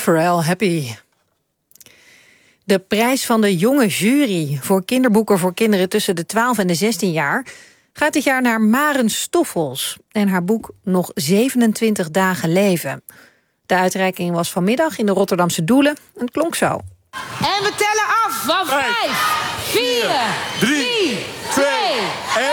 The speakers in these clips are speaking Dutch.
Pharrell, Happy. De prijs van de jonge jury voor kinderboeken voor kinderen tussen de 12 en de 16 jaar... gaat dit jaar naar Maren Stoffels en haar boek Nog 27 dagen leven. De uitreiking was vanmiddag in de Rotterdamse Doelen en het klonk zo. En we tellen af van 5, 4, 3, 2, 1...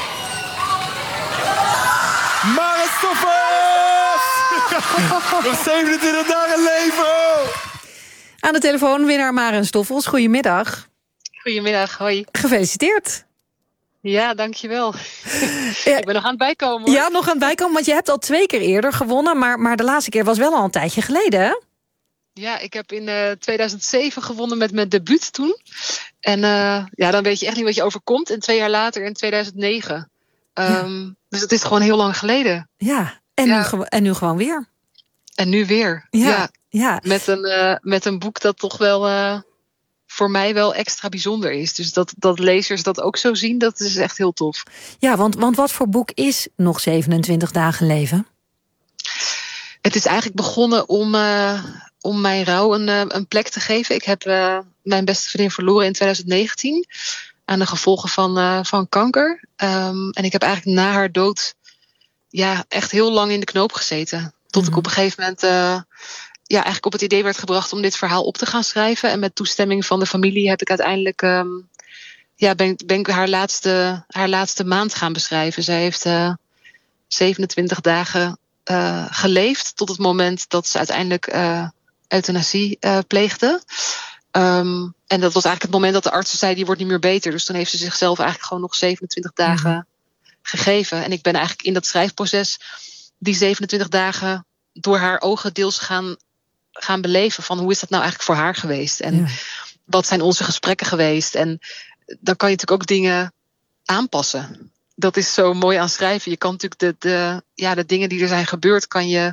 Maren Stoffels! Nog 27 dagen leven! Aan de telefoon winnaar Maren Stoffels. Goedemiddag. Goedemiddag, hoi. Gefeliciteerd. Ja, dankjewel. Ik ben nog aan het bijkomen, hoor. Ja, nog aan het bijkomen, want je hebt al 2 keer eerder gewonnen... maar de laatste keer was wel al een tijdje geleden, hè? Ja, ik heb in 2007 gewonnen met mijn debuut toen. En dan weet je echt niet wat je overkomt. En 2 jaar later, in 2009. Dus het is gewoon heel lang geleden. Ja, en nu gewoon weer. En nu weer, ja. Met een boek dat toch wel voor mij wel extra bijzonder is. Dus dat lezers dat ook zo zien, dat is echt heel tof. Ja, want wat voor boek is Nog 27 dagen leven? Het is eigenlijk begonnen om mijn rouw een plek te geven. Ik heb mijn beste vriendin verloren in 2019 aan de gevolgen van kanker. En ik heb eigenlijk na haar dood echt heel lang in de knoop gezeten. Tot ik op een gegeven moment eigenlijk op het idee werd gebracht om dit verhaal op te gaan schrijven. En met toestemming van de familie heb ik uiteindelijk ben ik haar laatste maand gaan beschrijven. Zij heeft 27 dagen geleefd tot het moment dat ze uiteindelijk euthanasie pleegde. En dat was eigenlijk het moment dat de artsen zei, die wordt niet meer beter. Dus toen heeft ze zichzelf eigenlijk gewoon nog 27 dagen gegeven. En ik ben eigenlijk in dat schrijfproces die 27 dagen door haar ogen deels gaan beleven. Van hoe is dat nou eigenlijk voor haar geweest? En wat zijn onze gesprekken geweest? En dan kan je natuurlijk ook dingen aanpassen. Dat is zo mooi aan schrijven. Je kan natuurlijk de dingen die er zijn gebeurd, kan je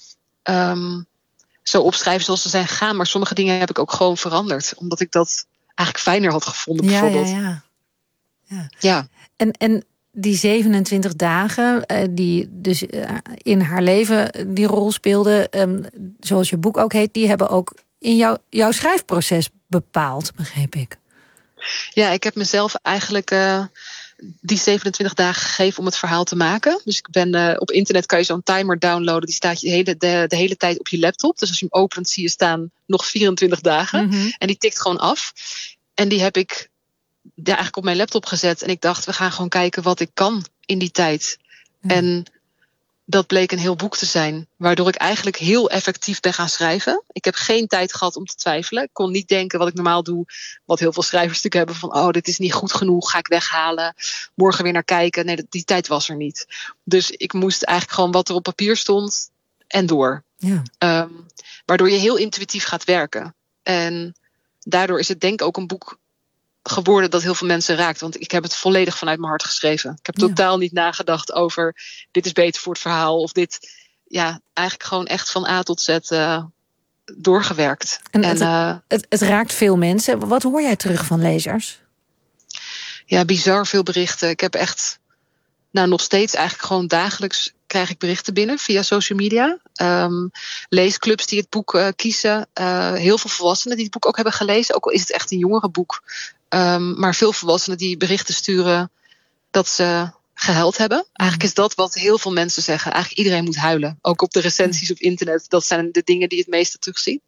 zo opschrijven zoals ze zijn gegaan. Maar sommige dingen heb ik ook gewoon veranderd. Omdat ik dat eigenlijk fijner had gevonden, bijvoorbeeld. Ja. En die 27 dagen die dus in haar leven die rol speelden, zoals je boek ook heet, die hebben ook in jouw schrijfproces bepaald, begreep ik. Ja, ik heb mezelf eigenlijk die 27 dagen gegeven om het verhaal te maken. Dus ik ben op internet kan je zo'n timer downloaden. Die staat de hele tijd op je laptop. Dus als je hem opent zie je staan nog 24 dagen. Mm-hmm. En die tikt gewoon af. En die heb ik eigenlijk op mijn laptop gezet. En ik dacht, we gaan gewoon kijken wat ik kan in die tijd. Mm. En dat bleek een heel boek te zijn. Waardoor ik eigenlijk heel effectief ben gaan schrijven. Ik heb geen tijd gehad om te twijfelen. Ik kon niet denken wat ik normaal doe. Wat heel veel schrijvers natuurlijk hebben. Van dit is niet goed genoeg. Ga ik weghalen. Morgen weer naar kijken. Nee, die tijd was er niet. Dus ik moest eigenlijk gewoon wat er op papier stond. En door. Ja. Waardoor je heel intuïtief gaat werken. En daardoor is het denk ik ook een boek geworden dat heel veel mensen raakt. Want ik heb het volledig vanuit mijn hart geschreven. Ik heb totaal niet nagedacht over dit is beter voor het verhaal. Of dit, eigenlijk gewoon echt van A tot Z doorgewerkt. Het raakt veel mensen. Wat hoor jij terug van lezers? Ja, bizar veel berichten. Ik heb echt nog steeds eigenlijk gewoon dagelijks krijg ik berichten binnen via social media. Leesclubs die het boek kiezen. Heel veel volwassenen die het boek ook hebben gelezen. Ook al is het echt een jongerenboek. Maar veel volwassenen die berichten sturen dat ze gehuild hebben. Eigenlijk is dat wat heel veel mensen zeggen. Eigenlijk iedereen moet huilen. Ook op de recensies op internet. Dat zijn de dingen die het meeste terugzien.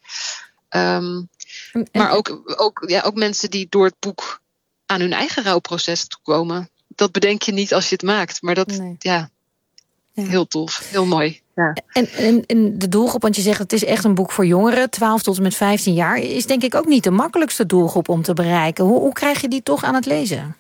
Maar ook mensen die door het boek aan hun eigen rouwproces toekomen. Dat bedenk je niet als je het maakt. Maar dat, heel tof. Heel mooi. Ja. En de doelgroep, want je zegt het is echt een boek voor jongeren, 12 tot en met 15 jaar, is denk ik ook niet de makkelijkste doelgroep om te bereiken. Hoe krijg je die toch aan het lezen?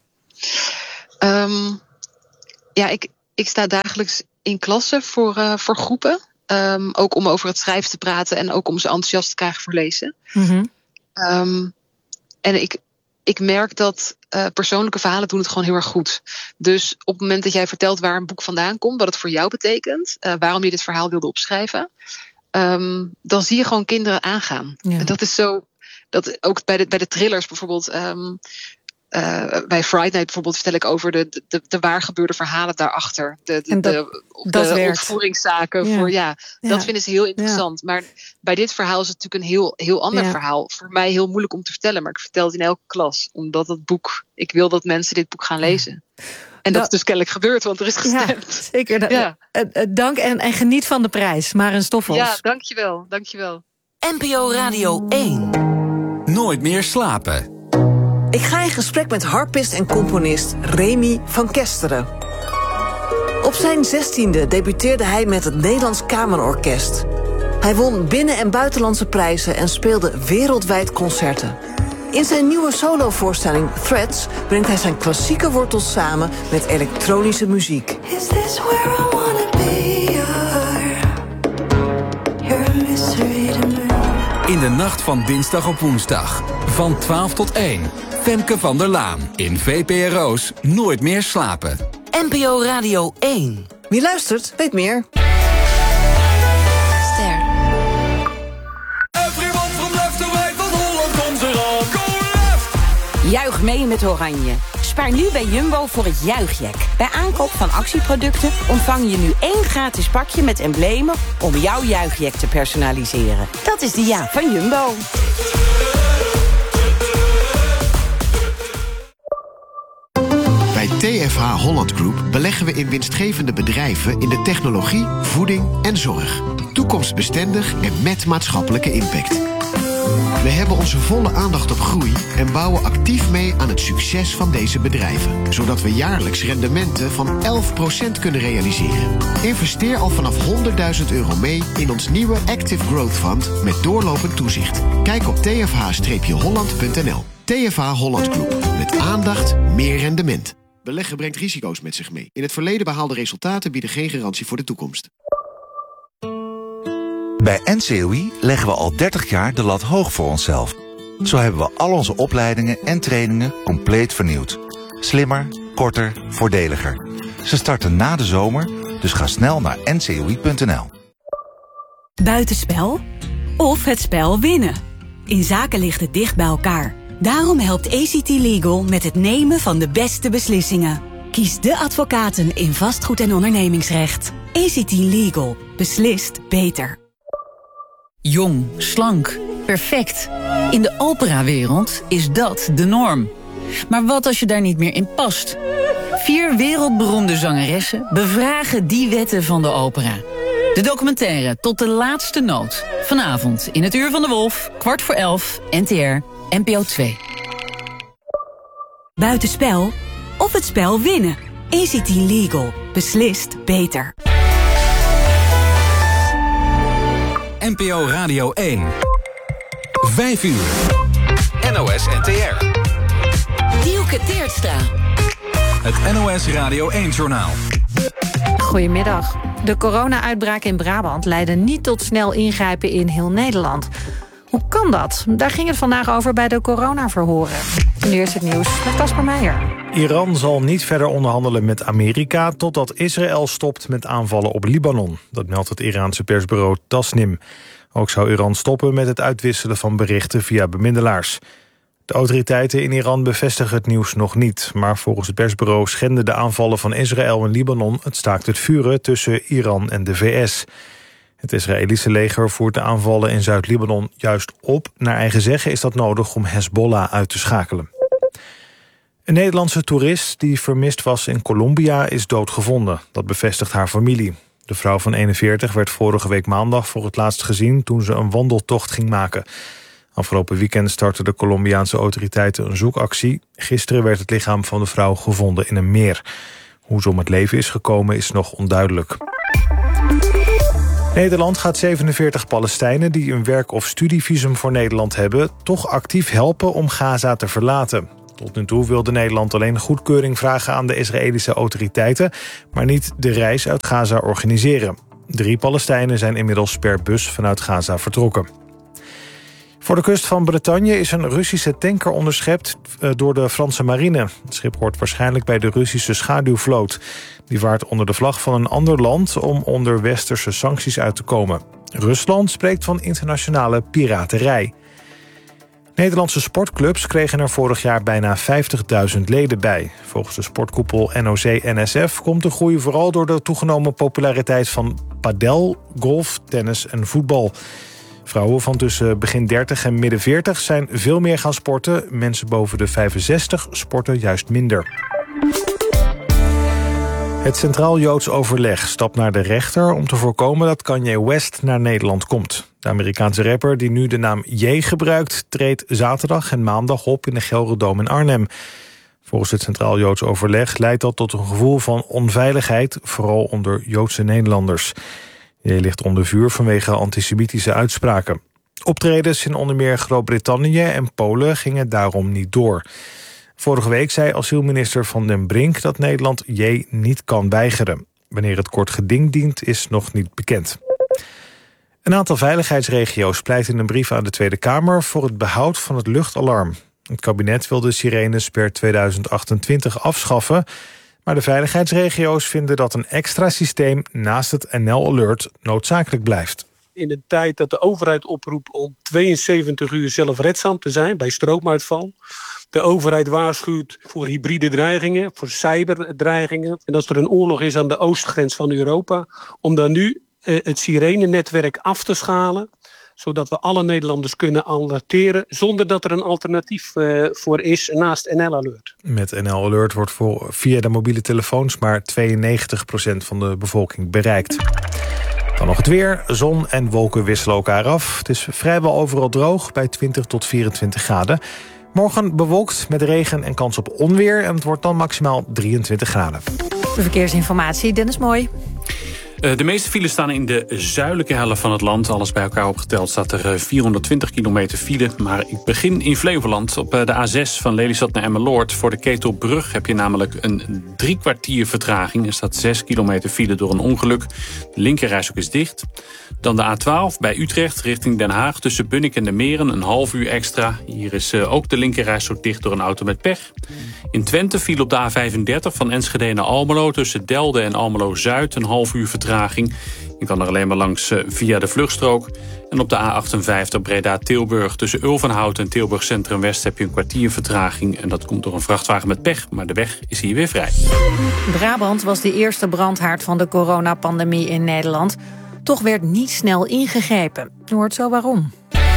Ik sta dagelijks in klassen voor groepen. Ook om over het schrijven te praten en ook om ze enthousiast te krijgen voor lezen. Mm-hmm. En ik merk dat persoonlijke verhalen doen het gewoon heel erg goed. Dus op het moment dat jij vertelt waar een boek vandaan komt, wat het voor jou betekent, waarom je dit verhaal wilde opschrijven, dan zie je gewoon kinderen aangaan. Ja. En dat is zo, dat ook bij de thrillers bijvoorbeeld. bij Friday Night bijvoorbeeld vertel ik over de waar gebeurde verhalen daarachter. De opvoeringszaken. Ja. Dat vinden ze heel interessant. Ja. Maar bij dit verhaal is het natuurlijk een heel ander verhaal. Voor mij heel moeilijk om te vertellen. Maar ik vertel het in elke klas. Omdat het boek, ik wil dat mensen dit boek gaan lezen. En dat is dus kennelijk gebeurd, want er is gestemd. Ja, zeker. Dank en geniet van de prijs, Maren Stoffels. Ja, dankjewel. NPO Radio 1. Nooit meer slapen. Ik ga in gesprek met harpist en componist Remy van Kesteren. Op zijn 16e debuteerde hij met het Nederlands Kamerorkest. Hij won binnen- en buitenlandse prijzen en speelde wereldwijd concerten. In zijn nieuwe solovoorstelling Threads brengt hij zijn klassieke wortels samen met elektronische muziek. Is this where I wanna be? You're a mystery to me. In de nacht van dinsdag op woensdag. Van 12 tot 1. Femke van der Laan. In VPRO's Nooit meer slapen. NPO Radio 1. Wie luistert, weet meer. Ster. Everyone from left to right, van Holland komt eraan. Go left! Juich mee met Oranje. Spaar nu bij Jumbo voor het Juichjack. Bij aankoop van actieproducten ontvang je nu 1 gratis pakje met emblemen om jouw Juichjack te personaliseren. Dat is de ja van Jumbo. Bij TFH Holland Group beleggen we in winstgevende bedrijven in de technologie, voeding en zorg. Toekomstbestendig en met maatschappelijke impact. We hebben onze volle aandacht op groei en bouwen actief mee aan het succes van deze bedrijven. Zodat we jaarlijks rendementen van 11% kunnen realiseren. Investeer al vanaf €100.000 mee in ons nieuwe Active Growth Fund met doorlopend toezicht. Kijk op tfh-holland.nl. TFH Holland Group. Met aandacht, meer rendement. Beleggen brengt risico's met zich mee. In het verleden behaalde resultaten bieden geen garantie voor de toekomst. Bij NCOI leggen we al 30 jaar de lat hoog voor onszelf. Zo hebben we al onze opleidingen en trainingen compleet vernieuwd. Slimmer, korter, voordeliger. Ze starten na de zomer, dus ga snel naar ncoi.nl. Buitenspel of het spel winnen. In zaken ligt het dicht bij elkaar. Daarom helpt ACT Legal met het nemen van de beste beslissingen. Kies de advocaten in vastgoed- en ondernemingsrecht. ACT Legal. Beslist beter. Jong, slank, perfect. In de operawereld is dat de norm. Maar wat als je daar niet meer in past? 4 wereldberoemde zangeressen bevragen die wetten van de opera. De documentaire Tot de laatste noot. Vanavond in het Uur van de Wolf, 11:15, NTR, NPO 2. Buitenspel of het spel winnen. ACT Legal. Beslist beter. NPO Radio 1. 5 uur. NOS NTR. Dielke Teertstra. Het NOS Radio 1-journaal. Goedemiddag. De corona-uitbraak in Brabant leidde niet tot snel ingrijpen in heel Nederland. Hoe kan dat? Daar ging het vandaag over bij de coronaverhoren. Nu eerst het nieuws met Casper Meijer. Iran zal niet verder onderhandelen met Amerika totdat Israël stopt met aanvallen op Libanon. Dat meldt het Iraanse persbureau Tasnim. Ook zou Iran stoppen met het uitwisselen van berichten via bemiddelaars. De autoriteiten in Iran bevestigen het nieuws nog niet. Maar volgens het persbureau schenden de aanvallen van Israël en Libanon het staakt het vuren tussen Iran en de VS. Het Israëlische leger voert de aanvallen in Zuid-Libanon juist op. Naar eigen zeggen is dat nodig om Hezbollah uit te schakelen. Een Nederlandse toerist die vermist was in Colombia is doodgevonden. Dat bevestigt haar familie. De vrouw van 41 werd vorige week maandag voor het laatst gezien toen ze een wandeltocht ging maken. Afgelopen weekend startten de Colombiaanse autoriteiten een zoekactie. Gisteren werd het lichaam van de vrouw gevonden in een meer. Hoe ze om het leven is gekomen is nog onduidelijk. Nederland gaat 47 Palestijnen die een werk- of studievisum voor Nederland hebben toch actief helpen om Gaza te verlaten. Tot nu toe wilde Nederland alleen goedkeuring vragen aan de Israëlische autoriteiten, maar niet de reis uit Gaza organiseren. 3 Palestijnen zijn inmiddels per bus vanuit Gaza vertrokken. Voor de kust van Bretagne is een Russische tanker onderschept door de Franse marine. Het schip hoort waarschijnlijk bij de Russische schaduwvloot. Die vaart onder de vlag van een ander land om onder westerse sancties uit te komen. Rusland spreekt van internationale piraterij. Nederlandse sportclubs kregen er vorig jaar bijna 50.000 leden bij. Volgens de sportkoepel NOC-NSF komt de groei vooral door de toegenomen populariteit van padel, golf, tennis en voetbal. Vrouwen van tussen begin 30 en midden 40 zijn veel meer gaan sporten. Mensen boven de 65 sporten juist minder. Het Centraal Joods Overleg stapt naar de rechter om te voorkomen dat Kanye West naar Nederland komt. De Amerikaanse rapper die nu de naam Ye gebruikt, treedt zaterdag en maandag op in de Gelredome in Arnhem. Volgens het Centraal Joods Overleg leidt dat tot een gevoel van onveiligheid, vooral onder Joodse Nederlanders. Ye ligt onder vuur vanwege antisemitische uitspraken. Optredens in onder meer Groot-Brittannië en Polen gingen daarom niet door. Vorige week zei asielminister Van den Brink dat Nederland Ye niet kan weigeren. Wanneer het kort geding dient is nog niet bekend. Een aantal veiligheidsregio's pleit in een brief aan de Tweede Kamer voor het behoud van het luchtalarm. Het kabinet wil de sirenes per 2028 afschaffen, maar de veiligheidsregio's vinden dat een extra systeem naast het NL Alert noodzakelijk blijft. In de tijd dat de overheid oproept om 72 uur zelfredzaam te zijn bij stroomuitval. De overheid waarschuwt voor hybride dreigingen, voor cyberdreigingen. En als er een oorlog is aan de oostgrens van Europa, om dan nu het sirenennetwerk af te schalen, zodat we alle Nederlanders kunnen alerteren zonder dat er een alternatief voor is naast NL Alert. Met NL Alert wordt via de mobiele telefoons maar 92% van de bevolking bereikt. Dan nog het weer. Zon en wolken wisselen elkaar af. Het is vrijwel overal droog bij 20 tot 24 graden. Morgen bewolkt met regen en kans op onweer. En het wordt dan maximaal 23 graden. De verkeersinformatie, Dennis Mooi. De meeste files staan in de zuidelijke helft van het land. Alles bij elkaar opgeteld staat er 420 kilometer file. Maar ik begin in Flevoland. Op de A6 van Lelystad naar Emmeloord. Voor de Ketelbrug heb je namelijk een 3 kwartier vertraging. Er staat 6 kilometer file door een ongeluk. De linkerrijstrook is dicht. Dan de A12 bij Utrecht richting Den Haag. Tussen Bunnik en de Meren een half uur extra. Hier is ook de linkerrijstrook dicht door een auto met pech. In Twente viel op de A35 van Enschede naar Almelo. Tussen Delden en Almelo-Zuid een half uur vertraging. Je kan er alleen maar langs via de vluchtstrook. En op de A58 Breda-Tilburg tussen Ulvenhout en Tilburg Centrum West heb je een kwartier vertraging. En dat komt door een vrachtwagen met pech, maar de weg is hier weer vrij. Brabant was de eerste brandhaard van de coronapandemie in Nederland. Toch werd niet snel ingegrepen. Je hoort zo waarom.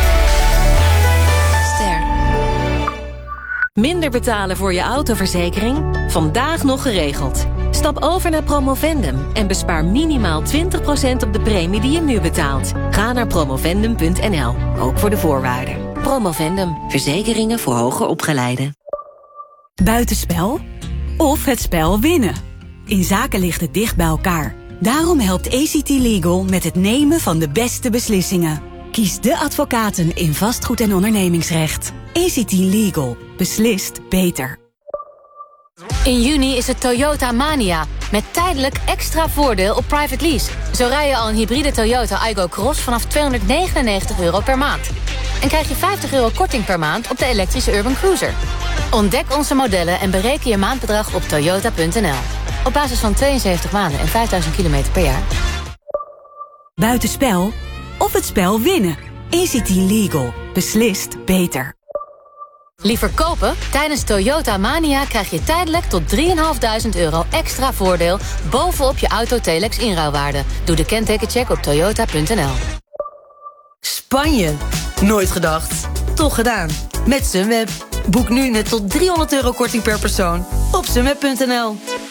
Minder betalen voor je autoverzekering? Vandaag nog geregeld. Stap over naar Promovendum en bespaar minimaal 20% op de premie die je nu betaalt. Ga naar promovendum.nl, ook voor de voorwaarden. Promovendum, verzekeringen voor hoger opgeleiden. Buitenspel of het spel winnen. In zaken ligt het dicht bij elkaar. Daarom helpt ACT Legal met het nemen van de beste beslissingen. Kies de advocaten in vastgoed- en ondernemingsrecht. ACT Legal. Beslist beter. In juni is het Toyota Mania. Met tijdelijk extra voordeel op private lease. Zo rij je al een hybride Toyota Aygo Cross vanaf €299 per maand. En krijg je €50 korting per maand op de elektrische Urban Cruiser. Ontdek onze modellen en bereken je maandbedrag op toyota.nl. Op basis van 72 maanden en 5000 kilometer per jaar. Buitenspel of het spel winnen. ACT Legal. Beslist beter. Liever kopen? Tijdens Toyota Mania krijg je tijdelijk tot €3.500 extra voordeel bovenop je auto Telex inruilwaarde. Doe de kentekencheck op toyota.nl. Spanje. Nooit gedacht. Toch gedaan. Met Sunweb. Boek nu met tot €300 korting per persoon op sunweb.nl.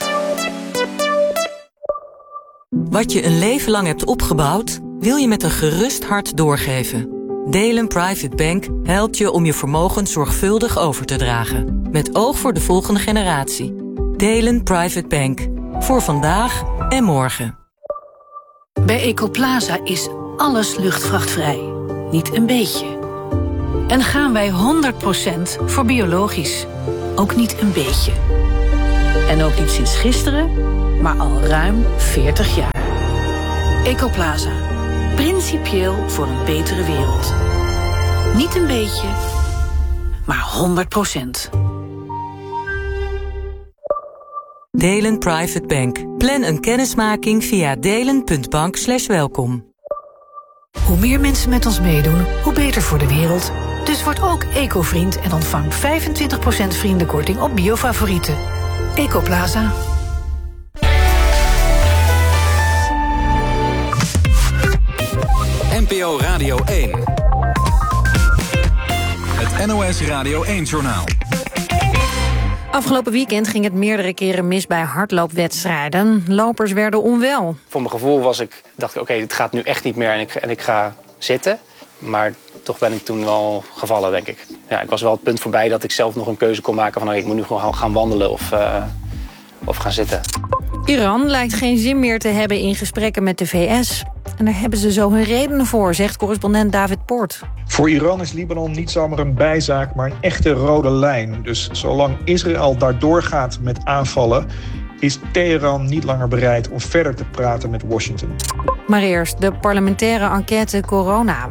Wat je een leven lang hebt opgebouwd, wil je met een gerust hart doorgeven. Delen Private Bank helpt je om je vermogen zorgvuldig over te dragen. Met oog voor de volgende generatie. Delen Private Bank. Voor vandaag en morgen. Bij Ecoplaza is alles luchtvrachtvrij. Niet een beetje. En gaan wij 100% voor biologisch. Ook niet een beetje. En ook niet sinds gisteren, maar al ruim 40 jaar. Ecoplaza. Principieel voor een betere wereld. Niet een beetje, maar 100%. Delen Private Bank. Plan een kennismaking via delen.bank/welkom. Hoe meer mensen met ons meedoen, hoe beter voor de wereld. Dus word ook Eco-vriend en ontvang 25% vriendenkorting op biofavorieten. Ecoplaza. NPO Radio 1. Het NOS Radio 1-journaal. Afgelopen weekend ging het meerdere keren mis bij hardloopwedstrijden. Lopers werden onwel. Voor mijn gevoel dacht ik, oké, dit gaat nu echt niet meer en ik ga zitten. Maar toch ben ik toen wel gevallen, denk ik. Ja, ik was wel het punt voorbij dat ik zelf nog een keuze kon maken van, ik moet nu gewoon gaan wandelen of gaan zitten. Iran lijkt geen zin meer te hebben in gesprekken met de VS. En daar hebben ze zo hun redenen voor, zegt correspondent David Poort. Voor Iran is Libanon niet zomaar een bijzaak, maar een echte rode lijn. Dus zolang Israël daar doorgaat met aanvallen, is Teheran niet langer bereid om verder te praten met Washington. Maar eerst de parlementaire enquête corona.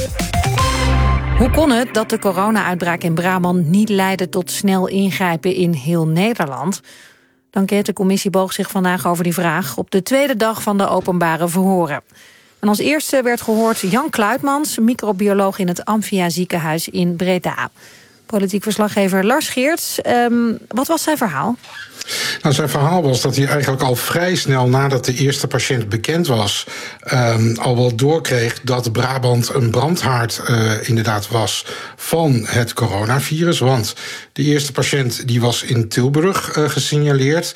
Hoe kon het dat de corona-uitbraak in Brabant niet leidde tot snel ingrijpen in heel Nederland? De enquêtecommissie boog zich vandaag over die vraag op de tweede dag van de openbare verhoren. En als eerste werd gehoord Jan Kluitmans, microbioloog in het Amphia ziekenhuis in Breda. Politiek verslaggever Lars Geerts, wat was zijn verhaal? Nou, zijn verhaal was dat hij eigenlijk al vrij snel nadat de eerste patiënt bekend was, al wel doorkreeg dat Brabant een brandhaard inderdaad was van het coronavirus. Want de eerste patiënt die was in Tilburg gesignaleerd.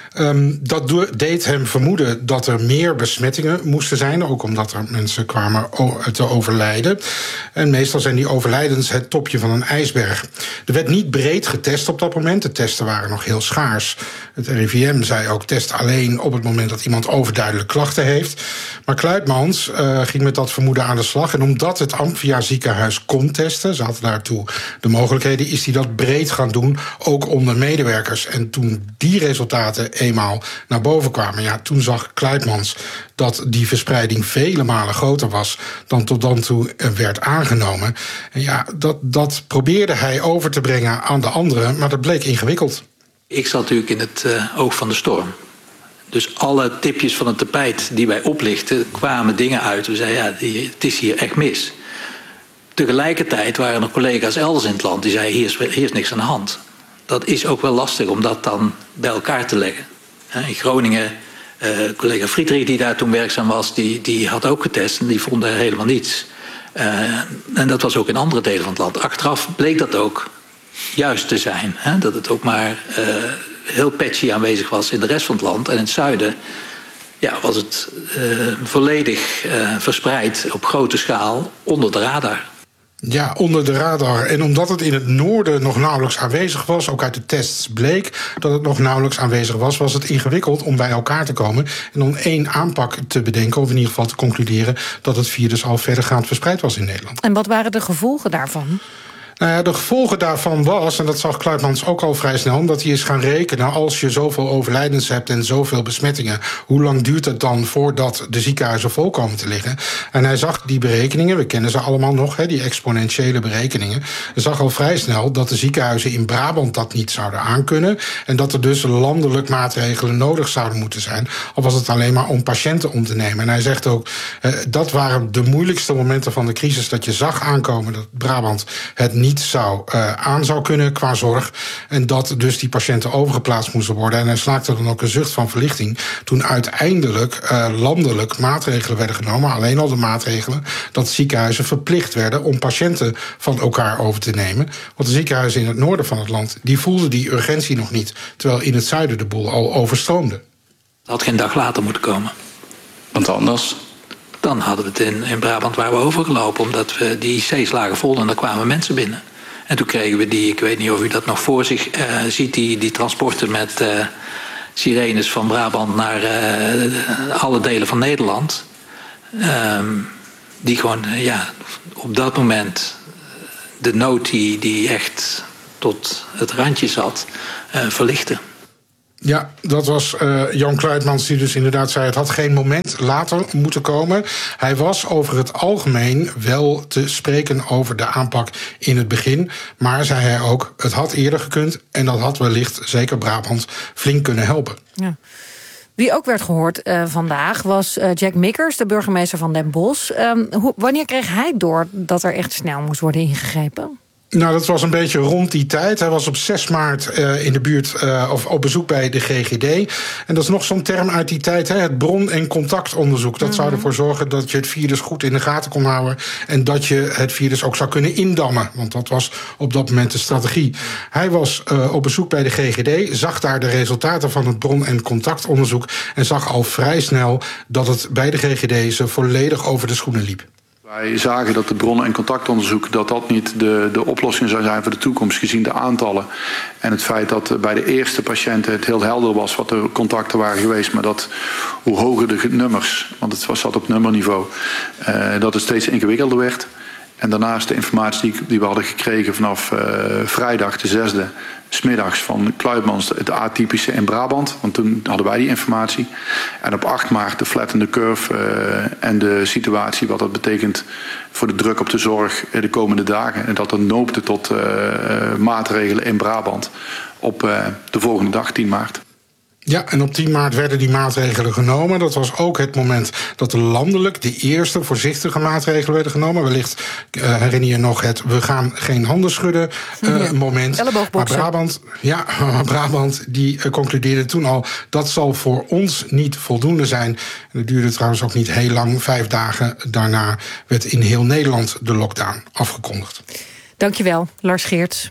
Dat deed hem vermoeden dat er meer besmettingen moesten zijn, ook omdat er mensen kwamen te overlijden. En meestal zijn die overlijdens het topje van een ijsberg. Er werd niet breed getest op dat moment. De testen waren nog heel schaars. Het RIVM zei ook test alleen op het moment dat iemand overduidelijk klachten heeft. Maar Kluitmans ging met dat vermoeden aan de slag. En omdat het Amphia ziekenhuis kon testen, ze hadden daartoe de mogelijkheden, is hij dat breed gaan doen, ook onder medewerkers. En toen die resultaten eenmaal naar boven kwamen, ja, toen zag Kluitmans dat die verspreiding vele malen groter was dan tot dan toe werd aangenomen. En ja, dat probeerde hij over te brengen aan de anderen, maar dat bleek ingewikkeld. Ik zat natuurlijk in het oog van de storm. Dus alle tipjes van het tapijt die wij oplichten, kwamen dingen uit. We zeiden, ja, het is hier echt mis. Tegelijkertijd waren er collega's elders in het land die zeiden, hier is niks aan de hand. Dat is ook wel lastig om dat dan bij elkaar te leggen. In Groningen, collega Friedrich die daar toen werkzaam was, die had ook getest en die vond er helemaal niets. En dat was ook in andere delen van het land. Achteraf bleek dat ook juist te zijn. Dat het ook maar heel patchy aanwezig was in de rest van het land. En in het zuiden was het volledig verspreid op grote schaal onder de radar. Ja, onder de radar. En omdat het in het noorden nog nauwelijks aanwezig was, ook uit de tests bleek dat het nog nauwelijks aanwezig was, was het ingewikkeld om bij elkaar te komen en om één aanpak te bedenken, of in ieder geval te concluderen dat het virus al verdergaand verspreid was in Nederland. En wat waren de gevolgen daarvan? Nou ja, de gevolgen daarvan was, en dat zag Kluitmans ook al vrij snel, omdat hij is gaan rekenen, als je zoveel overlijdens hebt en zoveel besmettingen, hoe lang duurt het dan voordat de ziekenhuizen vol komen te liggen? En hij zag die berekeningen, we kennen ze allemaal nog, die exponentiële berekeningen. Hij zag al vrij snel dat de ziekenhuizen in Brabant dat niet zouden aankunnen en dat er dus landelijk maatregelen nodig zouden moeten zijn, al was het alleen maar om patiënten om te nemen. En hij zegt ook, dat waren de moeilijkste momenten van de crisis, dat je zag aankomen dat Brabant het niet aan zou kunnen qua zorg. En dat dus die patiënten overgeplaatst moesten worden. En hij slaakte dan ook een zucht van verlichting toen uiteindelijk landelijk maatregelen werden genomen. Alleen al de maatregelen dat ziekenhuizen verplicht werden om patiënten van elkaar over te nemen. Want de ziekenhuizen in het noorden van het land, die voelden die urgentie nog niet. Terwijl in het zuiden de boel al overstroomde. Dat had geen dag later moeten komen. Want anders? Dan hadden we het in Brabant waar we overgelopen, omdat we die IC's lagen vol en daar kwamen mensen binnen. En toen kregen we ik weet niet of u dat nog voor zich ziet, die transporten met sirenes van Brabant naar alle delen van Nederland. Die gewoon, op dat moment de nood die echt tot het randje zat, verlichten. Ja, dat was Jan Kluitmans die dus inderdaad zei, het had geen moment later moeten komen. Hij was over het algemeen wel te spreken over de aanpak in het begin. Maar zei hij ook, het had eerder gekund en dat had wellicht zeker Brabant flink kunnen helpen. Ja. Wie ook werd gehoord vandaag was Jack Mikkers, de burgemeester van Den Bosch. Wanneer kreeg hij door dat er echt snel moest worden ingegrepen? Nou, dat was een beetje rond die tijd. Hij was op 6 maart in de buurt of op bezoek bij de GGD. En dat is nog zo'n term uit die tijd, het bron- en contactonderzoek. Dat zou ervoor zorgen dat je het virus goed in de gaten kon houden en dat je het virus ook zou kunnen indammen. Want dat was op dat moment de strategie. Hij was op bezoek bij de GGD, zag daar de resultaten van het bron- en contactonderzoek en zag al vrij snel dat het bij de GGD ze volledig over de schoenen liep. Wij zagen dat het bronnen- en contactonderzoek dat niet de oplossing zou zijn voor de toekomst, gezien de aantallen. En het feit dat bij de eerste patiënten het heel helder was wat de contacten waren geweest, maar dat hoe hoger de nummers, want het zat op nummerniveau, dat het steeds ingewikkelder werd. En daarnaast de informatie die we hadden gekregen vanaf vrijdag de 6e, 's middags van Kluitmans, het atypische in Brabant. Want toen hadden wij die informatie. En op 8 maart de flattende curve en de situatie, wat dat betekent voor de druk op de zorg de komende dagen. En dat er noopte tot maatregelen in Brabant op de volgende dag, 10 maart. Ja, en op 10 maart werden die maatregelen genomen. Dat was ook het moment dat er landelijk de eerste voorzichtige maatregelen werden genomen. Wellicht herinner je nog het we gaan geen handen schudden moment. Maar Brabant die concludeerde toen al, dat zal voor ons niet voldoende zijn. En dat duurde trouwens ook niet heel lang. 5 dagen daarna werd in heel Nederland de lockdown afgekondigd. Dankjewel, Lars Geerts.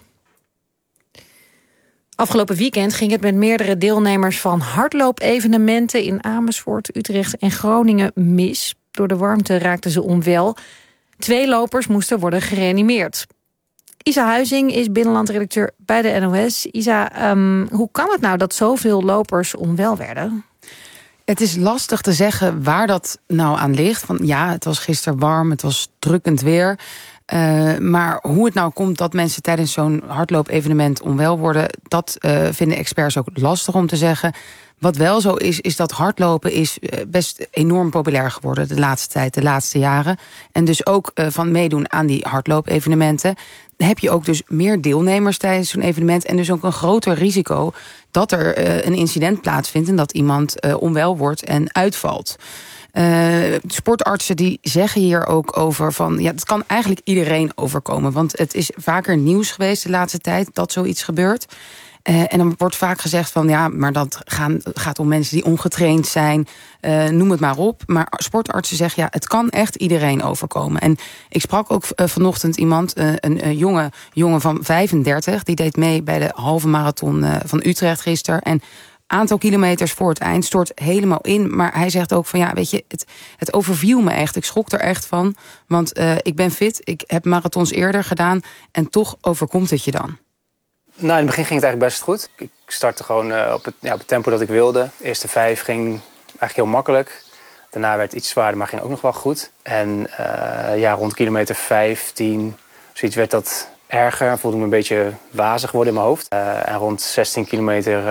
Afgelopen weekend ging het met meerdere deelnemers van hardloopevenementen in Amersfoort, Utrecht en Groningen mis. Door de warmte raakten ze onwel. 2 lopers moesten worden gereanimeerd. Isa Huizing is binnenlandredacteur bij de NOS. Isa, hoe kan het nou dat zoveel lopers onwel werden? Het is lastig te zeggen waar dat nou aan ligt. Van, ja, het was gisteren warm, het was drukkend weer. Maar hoe het nou komt dat mensen tijdens zo'n hardloopevenement onwel worden, dat vinden experts ook lastig om te zeggen. Wat wel zo is dat hardlopen is best enorm populair geworden de laatste tijd, de laatste jaren. En dus ook van meedoen aan die hardloopevenementen heb je ook dus meer deelnemers tijdens zo'n evenement en dus ook een groter risico dat er een incident plaatsvindt en dat iemand onwel wordt en uitvalt. Sportartsen die zeggen hier ook over van, ja, het kan eigenlijk iedereen overkomen. Want het is vaker nieuws geweest de laatste tijd dat zoiets gebeurt. En dan wordt vaak gezegd van, ja, maar dat gaat om mensen die ongetraind zijn. Noem het maar op. Maar sportartsen zeggen, ja, het kan echt iedereen overkomen. En ik sprak ook vanochtend iemand, een jongen van 35... die deed mee bij de halve marathon van Utrecht gisteren. En aantal kilometers voor het eind stort helemaal in. Maar hij zegt ook van, ja, weet je, het overviel me echt. Ik schrok er echt van, want ik ben fit. Ik heb marathons eerder gedaan en toch overkomt het je dan. Nou, in het begin ging het eigenlijk best goed. Ik startte gewoon op het tempo dat ik wilde. De eerste 5 ging eigenlijk heel makkelijk. Daarna werd het iets zwaarder, maar ging ook nog wel goed. En rond kilometer 15, zoiets werd dat erger. Voelde ik me een beetje wazig worden in mijn hoofd. En rond 16 kilometer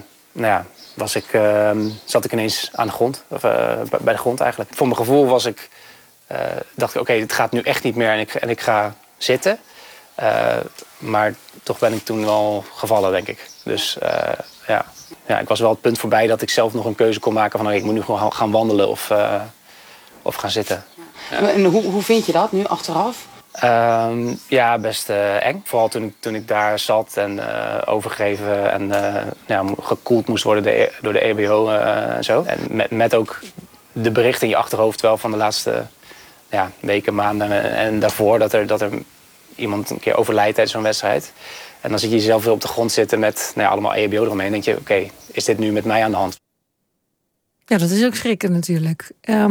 zat ik ineens aan de grond. Of bij de grond eigenlijk. Voor mijn gevoel dacht ik, oké, het gaat nu echt niet meer en ik ga zitten. Maar toch ben ik toen wel gevallen, denk ik. Dus ik was wel het punt voorbij dat ik zelf nog een keuze kon maken van, ik moet nu gewoon gaan wandelen of gaan zitten. Ja. En hoe vind je dat nu achteraf? Best eng. Vooral toen ik daar zat en overgegeven en gekoeld moest worden door de EHBO en zo. En met ook de berichten in je achterhoofd wel van de laatste weken, maanden en daarvoor dat er iemand een keer overlijdt tijdens zo'n wedstrijd. En dan zit je jezelf weer op de grond zitten met allemaal EHBO eromheen. En denk je, oké, is dit nu met mij aan de hand? Ja, dat is ook schrikken natuurlijk.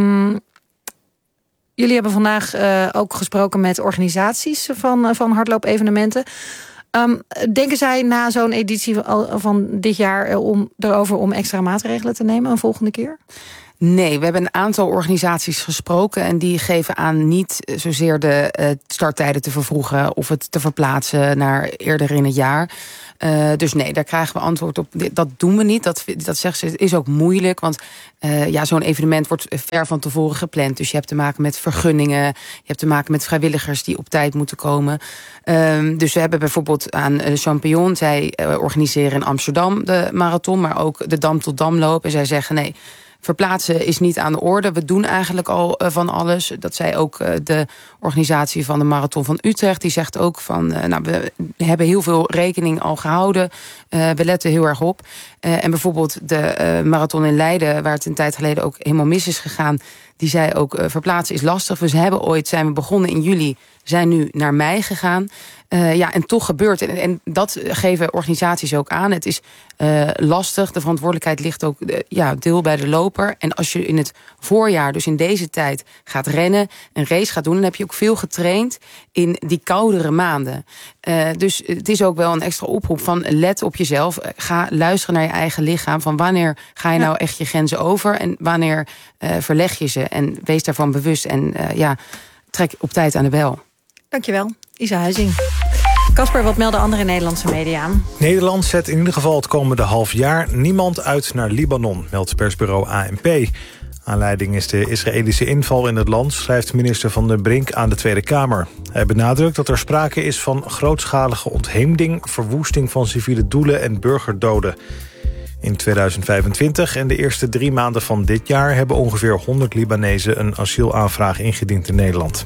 Jullie hebben vandaag ook gesproken met organisaties van hardloopevenementen. Denken zij na zo'n editie van dit jaar erover om extra maatregelen te nemen een volgende keer? Nee, we hebben een aantal organisaties gesproken en die geven aan niet zozeer de starttijden te vervroegen of het te verplaatsen naar eerder in het jaar. Dus nee, daar krijgen we antwoord op. Dat doen we niet. Dat zegt ze. Het is ook moeilijk, want zo'n evenement wordt ver van tevoren gepland. Dus je hebt te maken met vergunningen, je hebt te maken met vrijwilligers die op tijd moeten komen. Dus we hebben bijvoorbeeld aan Champion, zij organiseren in Amsterdam de marathon, maar ook de Dam tot Damloop. En zij zeggen nee, verplaatsen is niet aan de orde. We doen eigenlijk al van alles. Dat zei ook de organisatie van de Marathon van Utrecht. Die zegt ook van, we hebben heel veel rekening al gehouden. We letten heel erg op. En bijvoorbeeld de marathon in Leiden, waar het een tijd geleden ook helemaal mis is gegaan, die zei ook, verplaatsen is lastig. We zijn we begonnen in juli, zijn nu naar mei gegaan. En toch gebeurt het. En dat geven organisaties ook aan. Het is lastig. De verantwoordelijkheid ligt ook deel bij de loper. En als je in het voorjaar, dus in deze tijd, gaat rennen, een race gaat doen, dan heb je ook veel getraind in die koudere maanden. Dus het is ook wel een extra oproep van let op jezelf. Ga luisteren naar je eigen lichaam. Van wanneer ga je nou echt je grenzen over en wanneer verleg je ze. En wees daarvan bewust en trek op tijd aan de bel. Dankjewel, Isa Huizing. Casper, wat melden andere Nederlandse media? Nederland zet in ieder geval het komende half jaar niemand uit naar Libanon, meldt persbureau ANP. Aanleiding is de Israëlische inval in het land, schrijft minister Van den Brink aan de Tweede Kamer. Hij benadrukt dat er sprake is van grootschalige ontheemding, verwoesting van civiele doelen en burgerdoden. In 2025 en de eerste 3 maanden van dit jaar hebben ongeveer 100 Libanezen een asielaanvraag ingediend in Nederland.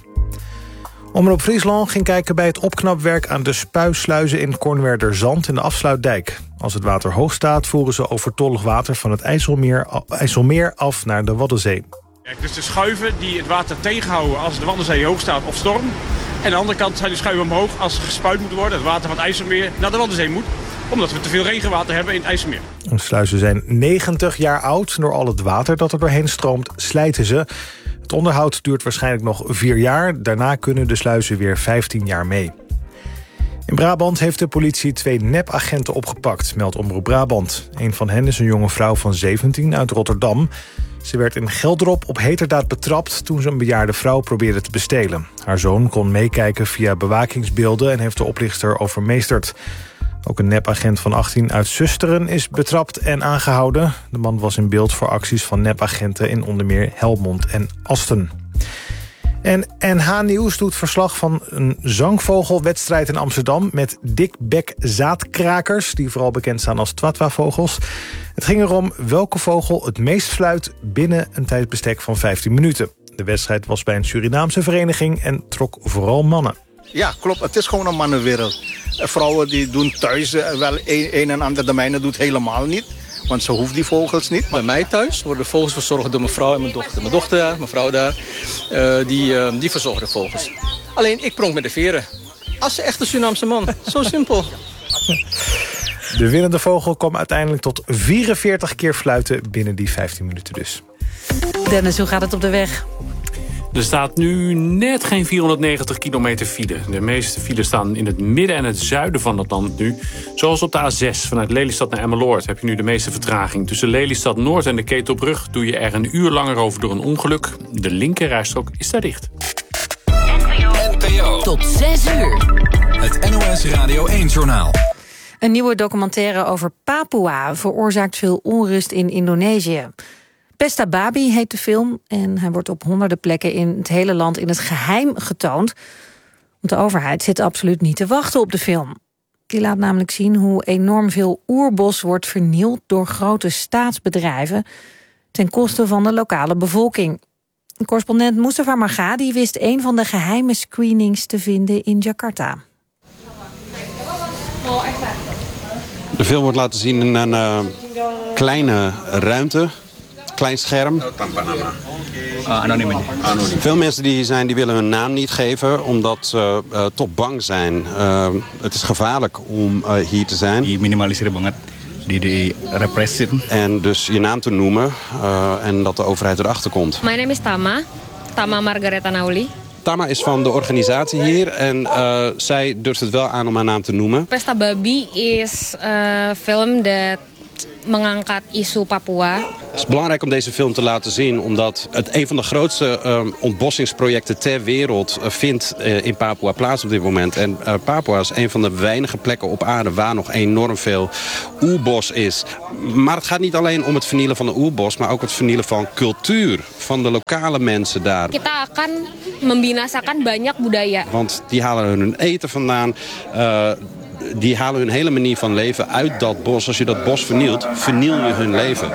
Omroep Friesland ging kijken bij het opknapwerk aan de spuisluizen in Kornwerderzand in de Afsluitdijk. Als het water hoog staat, voeren ze overtollig water van het IJsselmeer af naar de Waddenzee. Dus de schuiven die het water tegenhouden als de Waddenzee hoog staat of storm. En aan de andere kant zijn de schuiven omhoog als er gespuit moet worden. Het water van het IJsselmeer naar de Waddenzee moet. Omdat we te veel regenwater hebben in het IJsselmeer. De sluizen zijn 90 jaar oud. Door al het water dat er doorheen stroomt, slijten ze. Het onderhoud duurt waarschijnlijk nog 4 jaar. Daarna kunnen de sluizen weer 15 jaar mee. In Brabant heeft de politie 2 nepagenten opgepakt, meldt Omroep Brabant. Een van hen is een jonge vrouw van 17 uit Rotterdam. Ze werd in Geldrop op heterdaad betrapt toen ze een bejaarde vrouw probeerde te bestelen. Haar zoon kon meekijken via bewakingsbeelden en heeft de oplichter overmeesterd. Ook een nepagent van 18 uit Susteren is betrapt en aangehouden. De man was in beeld voor acties van nepagenten in onder meer Helmond en Asten. En NH Nieuws doet verslag van een zangvogelwedstrijd in Amsterdam met dikbek zaadkrakers, die vooral bekend staan als twatwa-vogels. Het ging erom welke vogel het meest fluit binnen een tijdsbestek van 15 minuten. De wedstrijd was bij een Surinaamse vereniging en trok vooral mannen. Ja, klopt. Het is gewoon een mannenwereld. Vrouwen die doen thuis wel een en ander. De mijne doet helemaal niet. Want ze hoeft die vogels niet. Bij mij thuis worden de vogels verzorgd door mijn vrouw en mijn dochter. Mijn dochter daar, mijn vrouw daar, die verzorgen de vogels. Alleen ik pronk met de veren. Als een echte Surinaamse man. Zo simpel. De winnende vogel kwam uiteindelijk tot 44 keer fluiten binnen die 15 minuten dus. Dennis, hoe gaat het op de weg? Er staat nu net geen 490 kilometer file. De meeste files staan in het midden en het zuiden van het land nu. Zoals op de A6 vanuit Lelystad naar Emmeloord heb je nu de meeste vertraging. Tussen Lelystad Noord en de Ketelbrug doe je er een uur langer over door een ongeluk. De linkerrijstrook is daar dicht. NPO. Tot 6 uur. Het NOS Radio 1-journaal. Een nieuwe documentaire over Papua veroorzaakt veel onrust in Indonesië. Pesta Babi heet de film en hij wordt op honderden plekken in het hele land in het geheim getoond. Want de overheid zit absoluut niet te wachten op de film. Die laat namelijk zien hoe enorm veel oerbos wordt vernield door grote staatsbedrijven ten koste van de lokale bevolking. Correspondent Mustafa Margadi wist een van de geheime screenings te vinden in Jakarta. De film wordt laten zien in een kleine ruimte. Klein scherm. Anoniem. Veel mensen die hier zijn, die willen hun naam niet geven omdat ze toch bang zijn. Het is gevaarlijk om hier te zijn. Die minimaliseren banget. Die repressie. En dus je naam te noemen en dat de overheid erachter komt. My name is Tama Margareta Nauli. Tama is van de organisatie hier en zij durft het wel aan om haar naam te noemen. Pesta Babi is a film that mengangkat isu Papua. Het is belangrijk om deze film te laten zien, omdat het een van de grootste ontbossingsprojecten ter wereld vindt in Papua plaats op dit moment. En Papua is een van de weinige plekken op aarde waar nog enorm veel oerbos is. Maar het gaat niet alleen om het vernielen van de oerbos, maar ook het vernielen van cultuur, van de lokale mensen daar. Kita akan membinasakan banyak budaya. Want die halen hun eten vandaan. Die halen hun hele manier van leven uit dat bos. Als je dat bos vernielt, verniel je hun leven.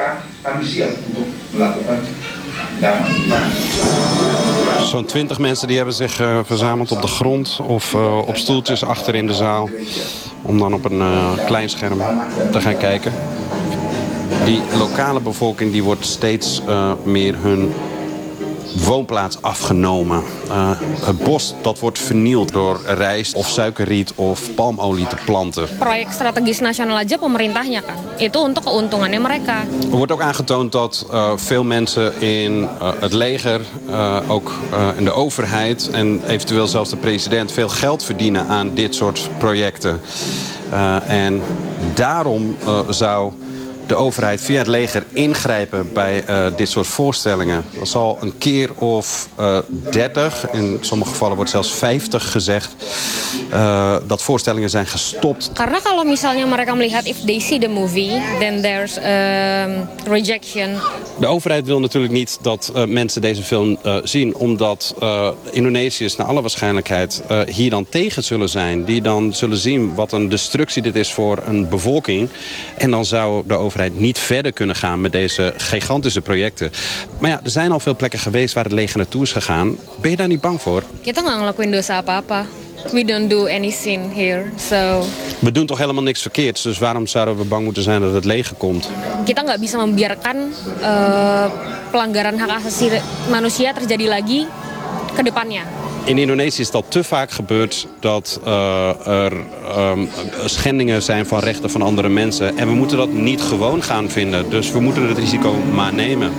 Zo'n 20 mensen die hebben zich verzameld op de grond of op stoeltjes achter in de zaal. Om dan op een klein scherm te gaan kijken. Die lokale bevolking die wordt steeds meer hun woonplaats afgenomen. Het bos dat wordt vernield door rijst of suikerriet of palmolie te planten. Proyek strategis nasional aja pemerintahnya kan. Itu untuk keuntungannya mereka. Er wordt ook aangetoond dat veel mensen in het leger, ook in de overheid en eventueel zelfs de president veel geld verdienen aan dit soort projecten. En daarom zou de overheid via het leger ingrijpen bij dit soort voorstellingen. Dat is al een keer of 30, in sommige gevallen wordt zelfs 50 gezegd, dat voorstellingen zijn gestopt. Karena kalau misalnya mereka melihat if they see the movie, then there's rejection. De overheid wil natuurlijk niet dat mensen deze film zien, omdat Indonesiërs naar alle waarschijnlijkheid hier dan tegen zullen zijn. Die dan zullen zien wat een destructie dit is voor een bevolking. En dan zou de overheid niet verder kunnen gaan met deze gigantische projecten. Maar ja, er zijn al veel plekken geweest waar het leger naartoe is gegaan. Ben je daar niet bang voor? Kita nggak ngelakuin dosa apa-apa. We don't do any sin here, so. We doen toch helemaal niks verkeerds, dus waarom zouden we bang moeten zijn dat het leger komt? Kita nggak bisa membiarkan pelanggaran hak asasi manusia terjadi lagi ke depannya. In Indonesië is dat te vaak gebeurd dat er schendingen zijn van rechten van andere mensen. En we moeten dat niet gewoon gaan vinden. Dus we moeten het risico maar nemen.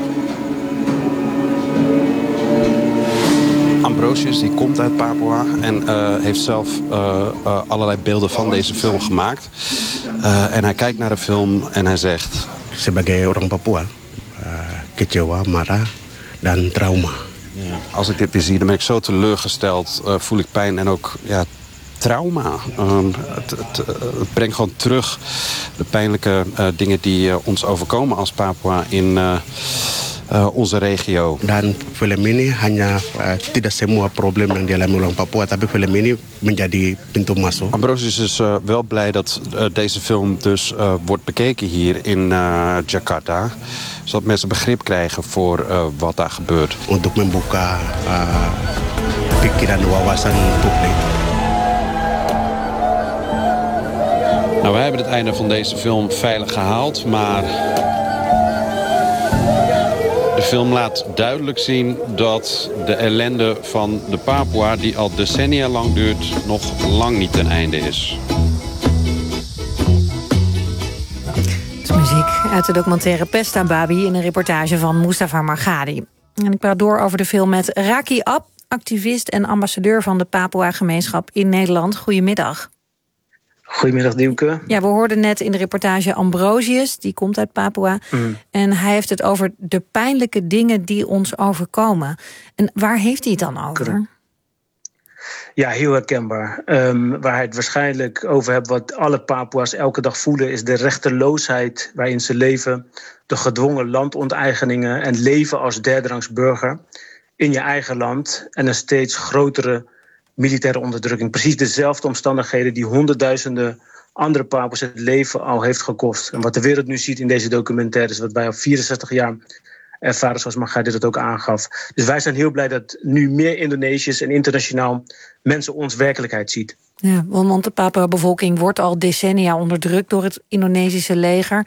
Ambrosius die komt uit Papua en heeft zelf allerlei beelden van deze film gemaakt. En hij kijkt naar de film en hij zegt: Sebagai orang Papua, kecewa, marah dan trauma. Ja. Als ik dit weer zie, dan ben ik zo teleurgesteld, voel ik pijn en ook trauma. Het brengt gewoon terug de pijnlijke dingen die ons overkomen als Papua in onze regio. Dan film ini hanya tidak semua problem yang dialami orang Papua, tapi film ini menjadi pintu masuk. Ambrosius is wel blij dat deze film dus wordt bekeken hier in Jakarta, zodat mensen begrip krijgen voor wat daar gebeurt. Untuk membuka pikiran wawasan publik. Nou, wij hebben het einde van deze film veilig gehaald, maar de film laat duidelijk zien dat de ellende van de Papua, die al decennia lang duurt, nog lang niet ten einde is. Muziek uit de documentaire Pesta Babi in een reportage van Mustafa Margadi. En ik praat door over de film met Raki Ab, activist en ambassadeur van de Papua-gemeenschap in Nederland. Goedemiddag. Goedemiddag, Diemke. Ja, we hoorden net in de reportage Ambrosius, die komt uit Papua. En hij heeft het over de pijnlijke dingen die ons overkomen. En waar heeft hij het dan over? Ja, heel herkenbaar. Waar hij het waarschijnlijk over hebt, wat alle Papua's elke dag voelen, is de rechteloosheid waarin ze leven, de gedwongen landonteigeningen en leven als derderangs burger in je eigen land en een steeds grotere militaire onderdrukking. Precies dezelfde omstandigheden die honderdduizenden andere Papua's het leven al heeft gekost. En wat de wereld nu ziet in deze documentaires, wat wij al 64 jaar ervaren, zoals Margadi dat ook aangaf. Dus wij zijn heel blij dat nu meer Indonesiërs en internationaal mensen ons werkelijkheid ziet. Ja, want de Papua-bevolking wordt al decennia onderdrukt door het Indonesische leger.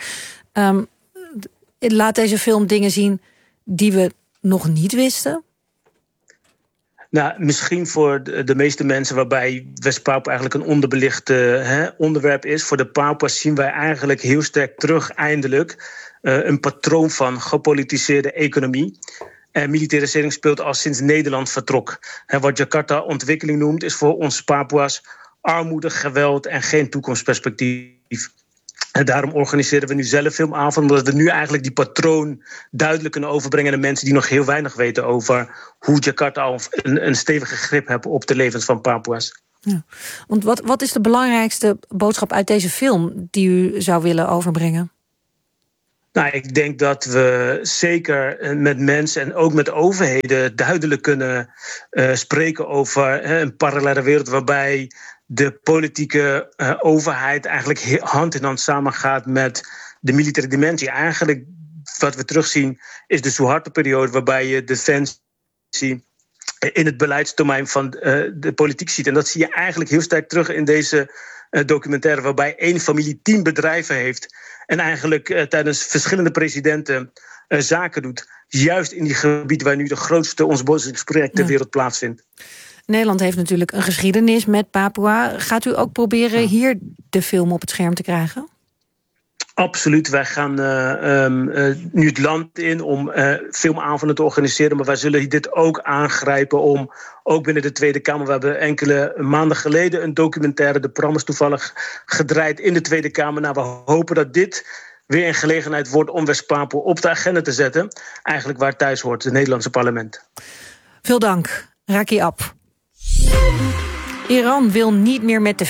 Laat deze film dingen zien die we nog niet wisten? Nou, misschien voor de meeste mensen waarbij West-Papua eigenlijk een onderbelicht onderwerp is. Voor de Papua's zien wij eigenlijk heel sterk terug eindelijk een patroon van gepolitiseerde economie. En militarisering speelt al sinds Nederland vertrok. Wat Jakarta ontwikkeling noemt, is voor ons Papua's armoede, geweld en geen toekomstperspectief. En daarom organiseren we nu zelf filmavond, omdat we nu eigenlijk die patroon duidelijk kunnen overbrengen aan de mensen die nog heel weinig weten over hoe Jakarta een stevige grip heeft op de levens van Papua's. Ja. Want wat is de belangrijkste boodschap uit deze film die u zou willen overbrengen? Nou, ik denk dat we zeker met mensen en ook met overheden duidelijk kunnen spreken over een parallele wereld waarbij de politieke overheid eigenlijk hand in hand samengaat met de militaire dimensie. Eigenlijk wat we terugzien is de Suharto-periode waarbij je defensie in het beleidsdomein van de politiek ziet. En dat zie je eigenlijk heel sterk terug in deze documentaire, waarbij één familie 10 bedrijven heeft en eigenlijk tijdens verschillende presidenten zaken doet. Juist in die gebieden waar nu de grootste ontbossingsproject ter wereld plaatsvindt. Nederland heeft natuurlijk een geschiedenis met Papua. Gaat u ook proberen hier de film op het scherm te krijgen? Absoluut. Wij gaan nu het land in om filmavonden te organiseren. Maar wij zullen dit ook aangrijpen om, ook binnen de Tweede Kamer. We hebben enkele maanden geleden een documentaire, de programma's toevallig gedraaid in de Tweede Kamer. Nou, we hopen dat dit weer een gelegenheid wordt om West-Papua op de agenda te zetten. Eigenlijk waar het thuis hoort, het Nederlandse parlement. Veel dank, Raki Ab. Iran wil niet meer met de